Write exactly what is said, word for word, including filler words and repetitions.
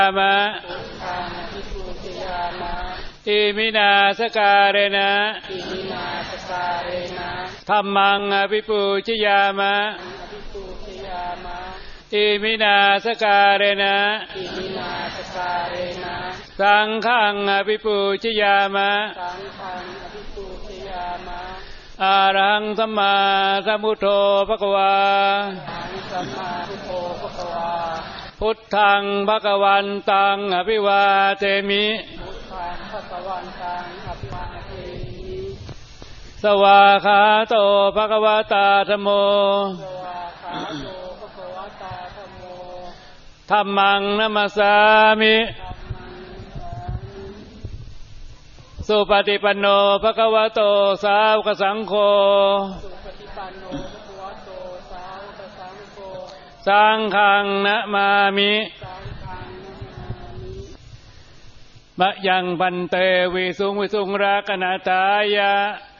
มะอิมินาสการะนะธัมมังอภิปูชยามะอิมินาสการะนะสังฆังอภิปูชยามะอะระหังสัมมาสัมพุทโธภควาพุทธังภควันตังอภิวาเทมิสวาขาโตภควตาธัมโมธัมมังนัมสสามิสุปฏิปันโนภควโตสาวกสังโฆสังฆังนะมามิมะยังพันเตวิสุงวิสุงรักนาตายะ